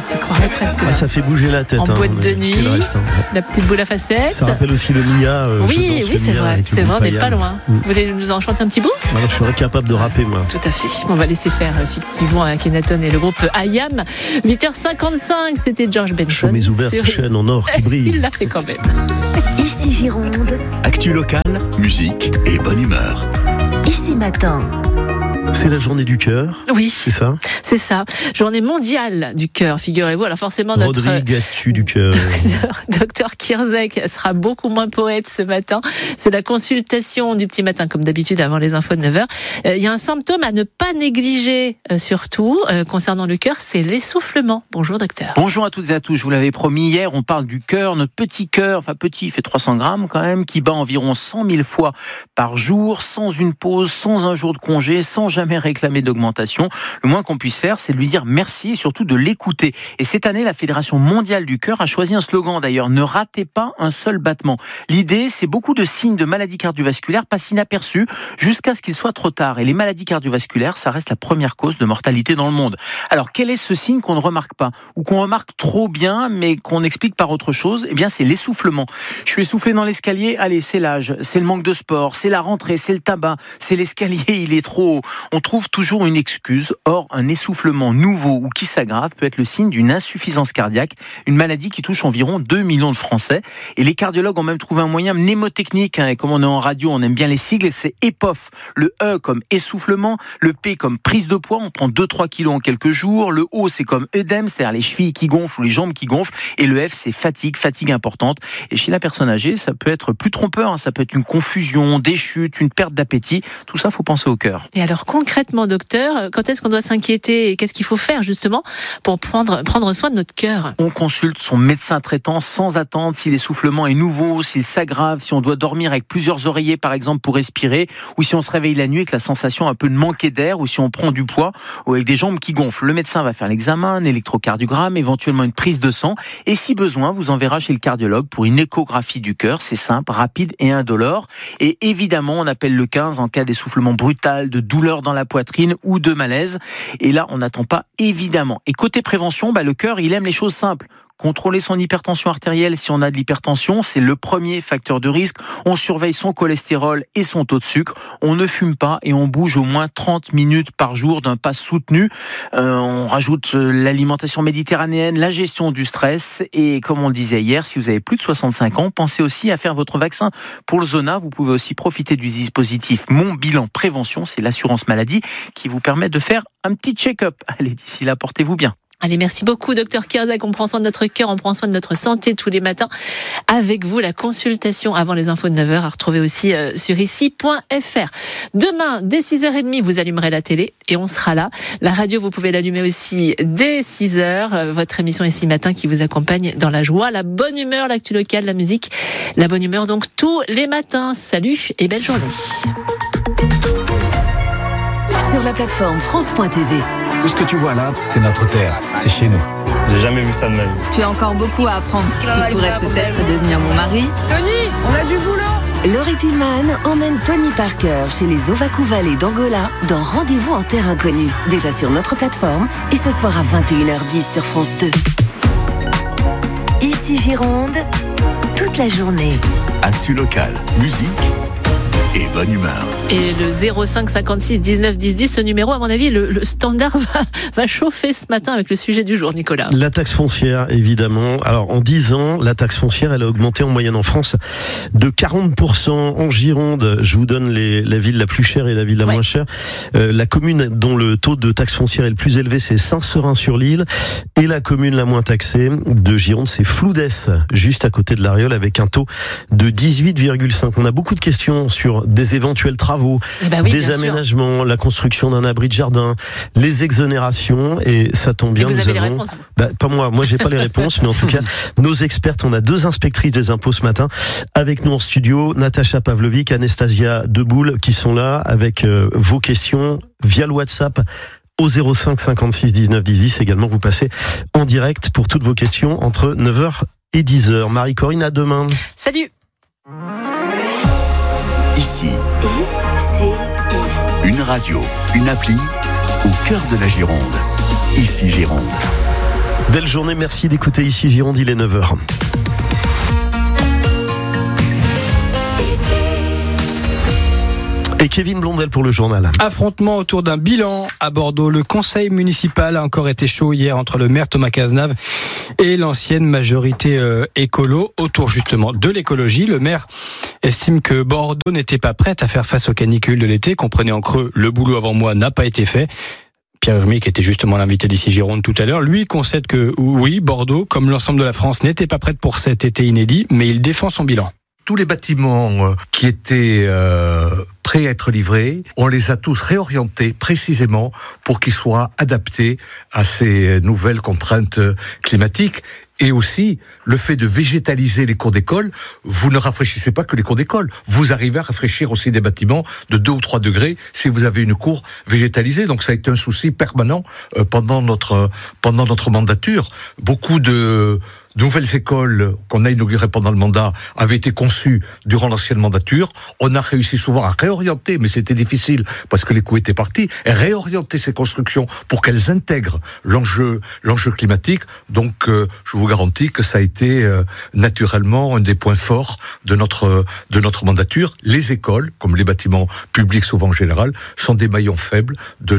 s'y croirait presque. Ça fait bouger la tête. En boîte de nuit, la petite boule à facettes. Ça rappelle aussi le Mia. Oui, c'est vrai, on n'est pas loin. Vous voulez nous en chanter un petit bout? Alors, je suis incapable de rapper, moi. Tout à fait. On va laisser faire, effectivement, Akhenaton et le groupe IAM. 8h55, c'était George Benson. Chemise ouverte, chaîne en or qui brille. Il l'a fait quand même. Ici Gironde. Actu locale, musique et bonne humeur. Ici Matin. C'est la journée du cœur. Oui. C'est ça? C'est ça. Journée mondiale du cœur, figurez-vous. Alors forcément, notre Rodrigue Atu du cœur. Docteur Kierzek sera beaucoup moins poète ce matin. C'est la consultation du petit matin, comme d'habitude, avant les infos de 9h. Il y a un symptôme à ne pas négliger, surtout, concernant le cœur, c'est l'essoufflement. Bonjour, docteur. Bonjour à toutes et à tous. Je vous l'avais promis hier, on parle du cœur, notre petit cœur, enfin petit, il fait 300 grammes quand même, qui bat environ 100 000 fois par jour, sans une pause, sans un jour de congé, sans jamais réclamer d'augmentation. Le moins qu'on puisse faire, c'est de lui dire merci et surtout de l'écouter. Et cette année, la Fédération mondiale du cœur a choisi un slogan d'ailleurs, ne ratez pas un seul battement. L'idée, c'est beaucoup de signes de maladies cardiovasculaires passent inaperçus jusqu'à ce qu'il soit trop tard. Et les maladies cardiovasculaires, ça reste la première cause de mortalité dans le monde. Alors, quel est ce signe qu'on ne remarque pas ou qu'on remarque trop bien, mais qu'on explique par autre chose? Eh bien, c'est l'essoufflement. Je suis essoufflé dans l'escalier. Allez, c'est l'âge, c'est le manque de sport, c'est la rentrée, c'est le tabac, c'est l'escalier, il est trop haut. On trouve toujours une excuse. Or, un essoufflement nouveau ou qui s'aggrave peut être le signe d'une insuffisance cardiaque, une maladie qui touche environ 2 millions de Français. Et les cardiologues ont même trouvé un moyen mnémotechnique, et comme on est en radio, on aime bien les sigles, c'est EPOF. Le E comme essoufflement, le P comme prise de poids, on prend 2-3 kilos en quelques jours, le O c'est comme œdème, c'est-à-dire les chevilles qui gonflent ou les jambes qui gonflent, et le F c'est fatigue importante. Et chez la personne âgée, ça peut être plus trompeur, ça peut être une confusion, des chutes, une perte d'appétit, tout ça, faut penser au cœur. Et alors concrètement, docteur, quand est-ce qu'on doit s'inquiéter et qu'est-ce qu'il faut faire justement pour prendre soin de notre cœur? On consulte son médecin traitant sans attendre si l'essoufflement est nouveau, s'il s'aggrave, si on doit dormir avec plusieurs oreillers par exemple pour respirer, ou si on se réveille la nuit avec la sensation un peu de manquer d'air, ou si on prend du poids ou avec des jambes qui gonflent. Le médecin va faire l'examen, un électrocardiogramme, éventuellement une prise de sang, et si besoin, vous enverra chez le cardiologue pour une échographie du cœur. C'est simple, rapide et indolore. Et évidemment, on appelle le 15 en cas d'essoufflement brutal, de douleur dans la poitrine ou de malaise. Et là, on n'attend pas, évidemment. Et côté prévention, le cœur, il aime les choses simples. Contrôler son hypertension artérielle si on a de l'hypertension, c'est le premier facteur de risque. On surveille son cholestérol et son taux de sucre. On ne fume pas et on bouge au moins 30 minutes par jour d'un pas soutenu. On rajoute l'alimentation méditerranéenne, la gestion du stress. Et comme on le disait hier, si vous avez plus de 65 ans, pensez aussi à faire votre vaccin pour le zona. Vous pouvez aussi profiter du dispositif Mon Bilan Prévention. C'est l'assurance maladie qui vous permet de faire un petit check-up. Allez, d'ici là, portez-vous bien. Allez, merci beaucoup, docteur Kierzek. On prend soin de notre cœur, on prend soin de notre santé tous les matins. Avec vous, la consultation avant les infos de 9h à retrouver aussi sur ici.fr. Demain, dès 6h30, vous allumerez la télé et on sera là. La radio, vous pouvez l'allumer aussi dès 6h. Votre émission Ici Matin qui vous accompagne dans la joie, la bonne humeur, l'actu locale, la musique. La bonne humeur donc tous les matins. Salut et belle journée. Sur la plateforme France.tv. Tout ce que tu vois là, c'est notre terre, c'est chez nous. J'ai jamais vu ça de ma vie. Tu as encore beaucoup à apprendre. Tu pourrais peut-être devenir mon mari. Tony, on a du boulot. Laurie Tillman emmène Tony Parker chez les Ovaku Valley d'Angola dans Rendez-vous en terre inconnue. Déjà sur notre plateforme et ce soir à 21h10 sur France 2. Ici Gironde, toute la journée. Actu locale, musique et bonne humeur. Et le 05 56 19 10 10, ce numéro, à mon avis, le standard va chauffer ce matin avec le sujet du jour, Nicolas. La taxe foncière, évidemment. Alors, en 10 ans, la taxe foncière, elle a augmenté en moyenne en France de 40%. En Gironde, je vous donne la ville la plus chère et la ville la moins chère. La commune dont le taux de taxe foncière est le plus élevé, c'est Saint-Seurin-sur-l'Île. Et la commune la moins taxée de Gironde, c'est Floudès, juste à côté de l'Ariole, avec un taux de 18,5. On a beaucoup de questions sur des éventuels travaux, des aménagements, la construction d'un abri de jardin, les exonérations, et ça tombe bien. Et vous avez les réponses? Pas moi j'ai pas les réponses, mais en tout cas, nos expertes, on a 2 inspectrices des impôts ce matin avec nous en studio, Natacha Pavlovic, Anastasia Deboul, qui sont là avec vos questions via le WhatsApp au 05 56 19 10 10. Également, vous passez en direct pour toutes vos questions entre 9h et 10h. Marie-Corinne, à demain. Salut. Ici, ICI. une radio, une appli au cœur de la Gironde. Ici Gironde. Belle journée, merci d'écouter ici Gironde, il est 9h. Et Kevin Blondel pour le journal. Affrontement autour d'un bilan à Bordeaux. Le conseil municipal a encore été chaud hier entre le maire Thomas Cazenave et l'ancienne majorité écolo autour justement de l'écologie. Le maire estime que Bordeaux n'était pas prête à faire face aux canicules de l'été. Comprenez en creux, le boulot avant moi n'a pas été fait. Pierre Urmier, qui était justement l'invité d'ici Gironde tout à l'heure, lui concède que oui, Bordeaux, comme l'ensemble de la France, n'était pas prête pour cet été inédit, mais il défend son bilan. Tous les bâtiments qui étaient prêts à être livrés, on les a tous réorientés précisément pour qu'ils soient adaptés à ces nouvelles contraintes climatiques. Et aussi, le fait de végétaliser les cours d'école, vous ne rafraîchissez pas que les cours d'école. Vous arrivez à rafraîchir aussi des bâtiments de 2 ou 3 degrés si vous avez une cour végétalisée. Donc ça a été un souci permanent pendant notre mandature. Beaucoup de nouvelles écoles qu'on a inaugurées pendant le mandat avaient été conçues durant l'ancienne mandature. On a réussi souvent à réorienter, mais c'était difficile parce que les coûts étaient partis, et réorienter ces constructions pour qu'elles intègrent l'enjeu climatique. Donc, je vous garantis que ça a été naturellement un des points forts de notre mandature. Les écoles, comme les bâtiments publics souvent en général, sont des maillons faibles de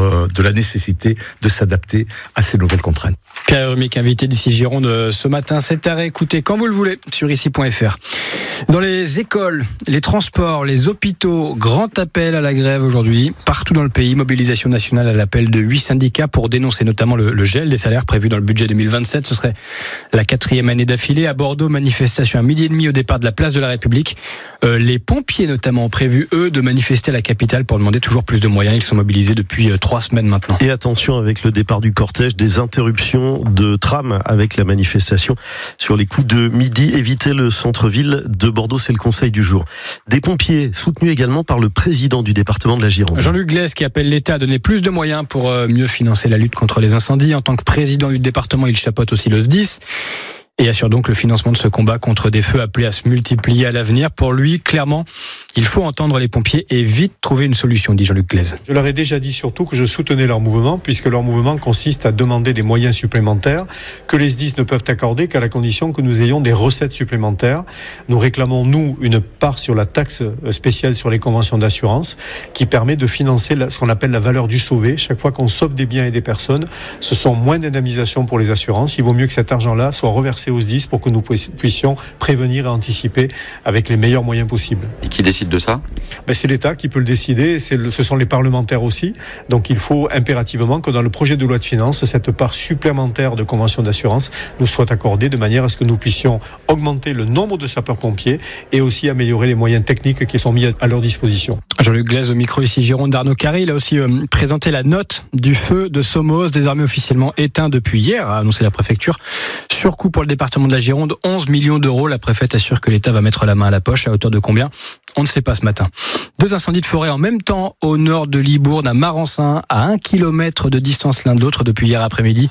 la nécessité de s'adapter à ces nouvelles contraintes. Pierre Urmier, invité d'ici Gironde ce matin, c'est à réécouter quand vous le voulez sur ici.fr. Dans les écoles, les transports, les hôpitaux, grand appel à la grève aujourd'hui. Partout dans le pays, mobilisation nationale à l'appel de 8 syndicats pour dénoncer notamment le gel des salaires prévu dans le budget 2027. Ce serait la 4e année d'affilée. À Bordeaux, manifestation à 12h30 au départ de la place de la République. Les pompiers notamment ont prévu, eux, de manifester à la capitale pour demander toujours plus de moyens. Ils sont mobilisés depuis 3 semaines maintenant. Et attention, avec le départ du cortège, des interruptions de tram avec la manifestation sur les coups de midi. Évitez le centre-ville de Bordeaux, c'est le conseil du jour. Des pompiers soutenus également par le président du département de la Gironde. Jean-Luc Glès qui appelle l'État à donner plus de moyens pour mieux financer la lutte contre les incendies. En tant que président du département, il chapeaute aussi le SDIS. Et assure donc le financement de ce combat contre des feux appelés à se multiplier à l'avenir. Pour lui, clairement, il faut entendre les pompiers et vite trouver une solution, dit Jean-Luc Glez. Je leur ai déjà dit surtout que je soutenais leur mouvement, puisque leur mouvement consiste à demander des moyens supplémentaires que les SDIS ne peuvent accorder qu'à la condition que nous ayons des recettes supplémentaires. Nous réclamons, nous, une part sur la taxe spéciale sur les conventions d'assurance qui permet de financer ce qu'on appelle la valeur du sauvé. Chaque fois qu'on sauve des biens et des personnes, ce sont moins d'indemnisation pour les assurances. Il vaut mieux que cet argent-là soit reversé aux SDIS pour que nous puissions prévenir et anticiper avec les meilleurs moyens possibles. Et qui décide de ça ? C'est l'État qui peut le décider, ce sont les parlementaires aussi. Donc il faut impérativement que dans le projet de loi de finances, cette part supplémentaire de convention d'assurance nous soit accordée de manière à ce que nous puissions augmenter le nombre de sapeurs-pompiers et aussi améliorer les moyens techniques qui sont mis à leur disposition. Jean-Luc Glez au micro ici Gironde d'Arnaud Carré. Il a aussi présenté la note du feu de Somos, désormais officiellement éteint depuis hier, a annoncé la préfecture. Surcoût pour le département de la Gironde, 11 millions d'euros. La préfète assure que l'État va mettre la main à la poche. À hauteur de combien ? On ne sait pas ce matin. 2 incendies de forêt en même temps au nord de Libourne, à Marensin, à 1 kilomètre de distance l'un de l'autre depuis hier après-midi.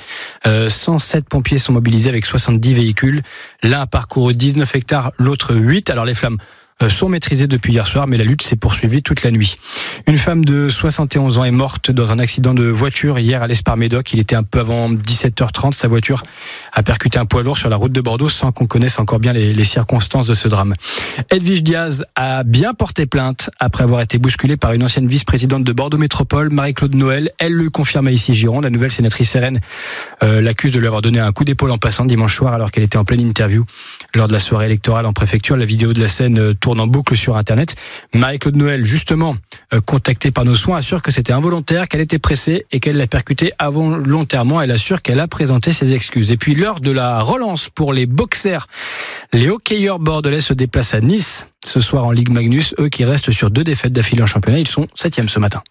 107 pompiers sont mobilisés avec 70 véhicules. L'un a parcouru 19 hectares, l'autre 8. Alors les flammes sont maîtrisées depuis hier soir, mais la lutte s'est poursuivie toute la nuit. Une femme de 71 ans est morte dans un accident de voiture hier à l'Espar-Médoc. Il était un peu avant 17h30. Sa voiture a percuté un poids lourd sur la route de Bordeaux sans qu'on connaisse encore bien les circonstances de ce drame. Edwige Diaz a bien porté plainte après avoir été bousculée par une ancienne vice-présidente de Bordeaux Métropole, Marie-Claude Noël. Elle le confirme ici Gironde. La nouvelle sénatrice RN l'accuse de lui avoir donné un coup d'épaule en passant dimanche soir alors qu'elle était en pleine interview lors de la soirée électorale en préfecture. La vidéo de la scène tourne en boucle sur Internet. Marie-Claude Noël, justement, contactée par nos soins, assure que c'était involontaire, qu'elle était pressée et qu'elle l'a percuté involontairement. Elle assure qu'elle a présenté ses excuses. Et puis, l'heure de la relance pour les boxers. Les hockeyeurs bordelais se déplacent à Nice ce soir en Ligue Magnus. Eux qui restent sur 2 défaites d'affilée en championnat. Ils sont 7e ce matin.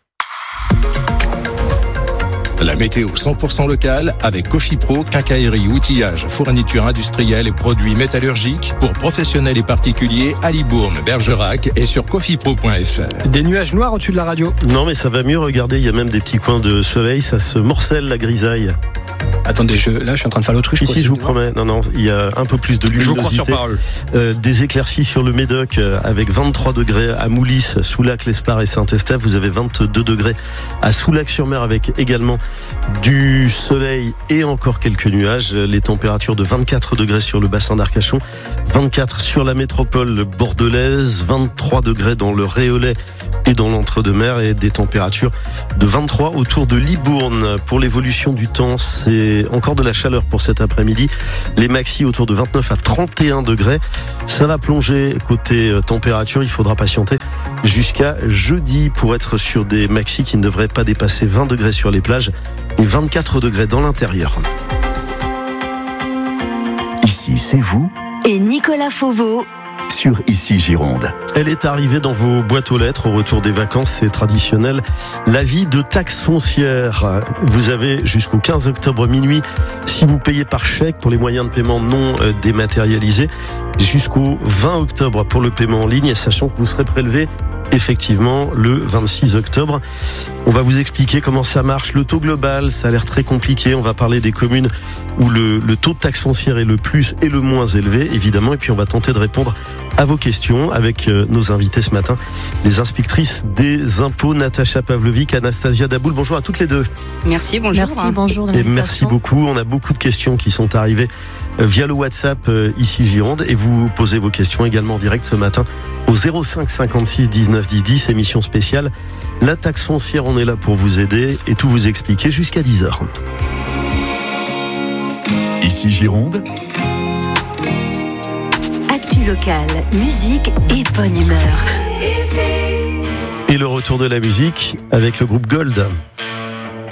La météo 100% locale avec Cofipro, quincaillerie, outillage, fourniture industrielle et produits métallurgiques pour professionnels et particuliers à Libourne, Bergerac et sur cofipro.fr. Des nuages noirs au-dessus de la radio ? Non mais ça va mieux, regardez, il y a même des petits coins de soleil, ça se morcelle la grisaille. Attendez, là, je suis en train de faire l'autruche. Ici, je vous promets. Non, il y a un peu plus de luminosité. Je vous crois sur parole. Des éclaircies sur le Médoc avec 23 degrés à Moulis, Soulac, l'Espar et Saint-Estèphe. Vous avez 22 degrés à Soulac-sur-Mer avec également du soleil et encore quelques nuages. Les températures de 24 degrés sur le bassin d'Arcachon, 24 sur la métropole bordelaise, 23 degrés dans le Réolais et dans l'Entre-deux-Mers et des températures de 23 autour de Libourne. Pour l'évolution du temps, c'est encore de la chaleur pour cet après-midi. Les maxi autour de 29 à 31 degrés. Ça va plonger côté température. Il faudra patienter jusqu'à jeudi pour être sur des maxi qui ne devraient pas dépasser 20 degrés sur les plages et 24 degrés dans l'intérieur. Ici, c'est vous et Nicolas Fauveau sur Ici Gironde. Elle est arrivée dans vos boîtes aux lettres au retour des vacances, c'est traditionnel. L'avis de taxe foncière. Vous avez jusqu'au 15 octobre minuit si vous payez par chèque pour les moyens de paiement non dématérialisés, jusqu'au 20 octobre pour le paiement en ligne, sachant que vous serez prélevé effectivement le 26 octobre. On va vous expliquer comment ça marche. Le taux global, ça a l'air très compliqué. On va parler des communes où le taux de taxe foncière est le plus et le moins élevé, évidemment. Et puis on va tenter de répondre à vos questions avec nos invités ce matin, les inspectrices des impôts, Natacha Pavlovic, Anastasia Daboul. Bonjour à toutes les deux. Merci, bonjour. Merci, bonjour. Et merci beaucoup. On a beaucoup de questions qui sont arrivées via le WhatsApp Ici Gironde, et vous posez vos questions également en direct ce matin au 05 56 19 10 10, émission spéciale. La taxe foncière, on est là pour vous aider et tout vous expliquer jusqu'à 10h. Ici Gironde. Actu locale, musique et bonne humeur. Et le retour de la musique avec le groupe Gold.